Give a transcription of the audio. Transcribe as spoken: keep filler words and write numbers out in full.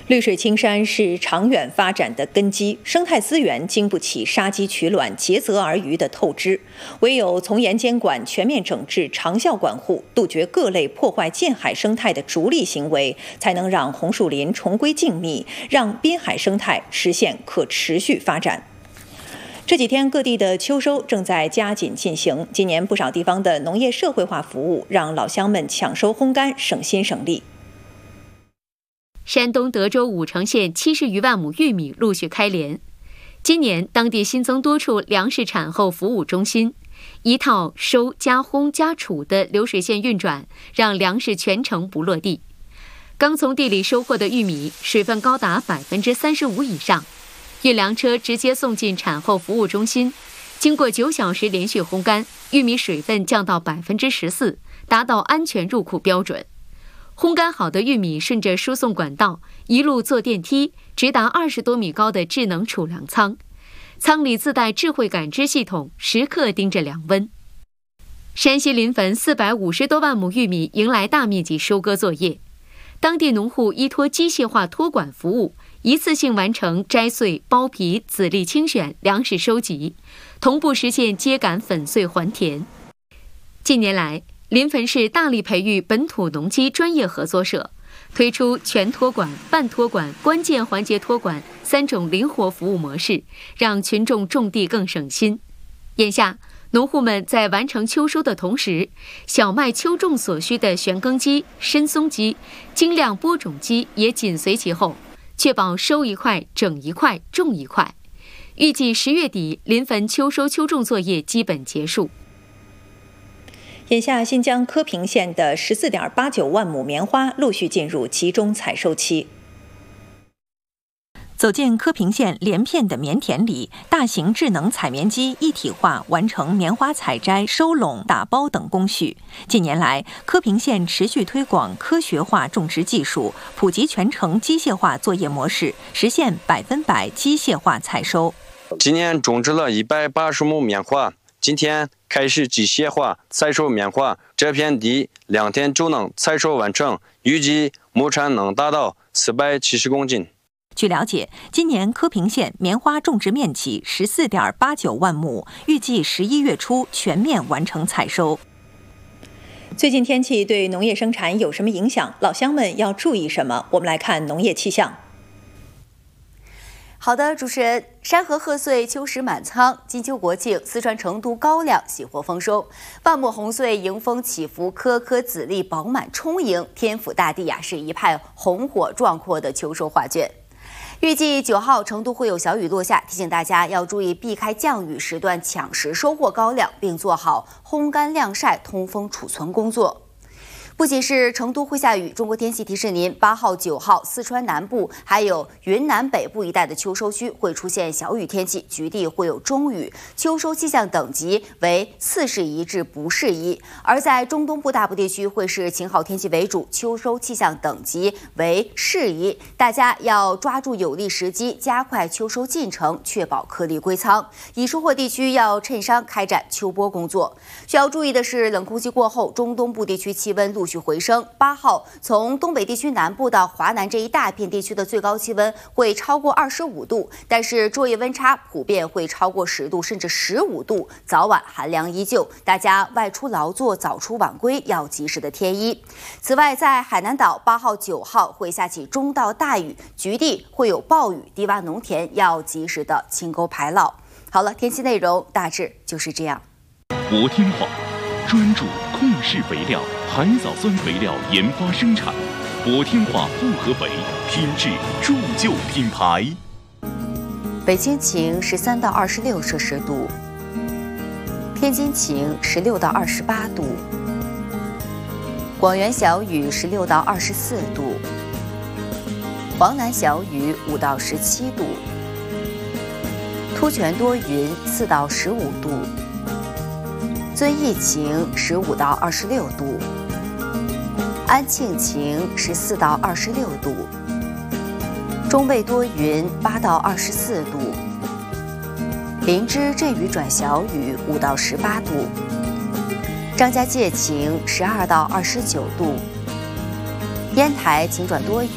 绿水青山是长远发展的根基，生态资源经不起杀鸡取卵、竭泽而渔的透支。唯有从严监管、全面整治、长效管护，杜绝各类破坏近海生态的逐利行为，才能让红树林重归静谧，让滨海生态实现可持续发展。这几天各地的秋收正在加紧进行，今年不少地方的农业社会化服务让老乡们抢收烘干省心省力。 山东德州武城县七十余万亩玉米陆续开镰。今年当地新增多处粮食产后服务中心，一套收加烘加储的流水线运转，让粮食全程不落地。刚从地里收获的玉米，水分高达百分之三十五以上，运粮车直接送进产后服务中心，经过九小时连续烘干，玉米水分降到百分之十四，达到安全入库标准。烘干好的玉米顺着输送管道一路坐电梯，直达二十多米高的智能储粮仓，仓里自带智慧感知系统，时刻盯着粮温。山西临汾四百五十多万亩玉米迎来大面积收割作业，当地农户依托机械化托管服务，一次性完成摘穗、剥皮、籽粒清选、粮食收集，同步实现秸秆粉碎还田。近年来，临汾市大力培育本土农机专业合作社，推出全托管、半托管、关键环节托管三种灵活服务模式，让群众种地更省心。眼下，农户们在完成秋收的同时，小麦秋种所需的旋耕机、深松机、精量播种机也紧随其后，确保收一块整一块种一块。预计十月底，临汾秋收秋种作业基本结束。 眼下，新疆柯平县的十四点八九万亩棉花陆续进入集中采收期。走进柯平县连片的棉田里，大型智能采棉机一体化完成棉花采摘、收拢、打包等工序。近年来，柯平县持续推广科学化种植技术，普及全程机械化作业模式，实现百分百机械化采收。 今年种植了一百八十亩棉花，今天开始机械化采收棉花，这片地两天就能采收完成，预计亩产能达到四百七十公斤。 据了解，今年柯平县棉花种植面积十四点八九万亩，预计十一月初全面完成采收。最近天气对农业生产有什么影响？老乡们要注意什么？我们来看农业气象。 好的，主持人，山河贺岁，秋实满仓。金秋国庆，四川成都高粱喜获丰收，万亩红穗迎风起伏，颗颗籽粒饱满充盈，天府大地呀是一派红火壮阔的秋收画卷。预计九号成都会有小雨落下，提醒大家要注意避开降雨时段抢食收获高粱，并做好烘干晾晒、通风储存工作。不仅是成都会下雨，中国天气提示您，八号、九号四川南部还有云南北部一带的秋收区会出现小雨天气，局地会有中雨，秋收气象等级为次适宜至不适宜。而在中东部大部地区会是晴好天气为主，秋收气象等级为适宜。大家要抓住有利时机，加快秋收进程，确保颗粒归仓。已收获地区要趁商开展秋播工作。需要注意的是，冷空气过后，中东部地区气温陆续回升。八号从东北地区南部到华南这一大片地区的最高气温会超过二十五度，但是昼夜温差普遍会超过十度甚至十五度，早晚寒凉依旧。大家外出劳作，早出晚归，要及时的添衣。此外，在海南岛八号、九号会下起中到大雨，局地会有暴雨，低洼农田要及时的清沟排涝。好了，天气内容大致就是这样。 博天化专注控式肥料、海藻酸肥料研发生产，博天化复合肥，品质铸就品牌。 北京晴十三到二十六摄氏度，天津晴十六到二十八度，广元小雨十六到二十四度，黄南小雨五到十七度，突泉多云四到十五度，遵义晴十五到二十六度，安庆晴十四到二十六度，中卫多云八到二十四度，林芝阵雨转小雨五到十八度，张家界晴十二到二十九度，烟台晴转多云。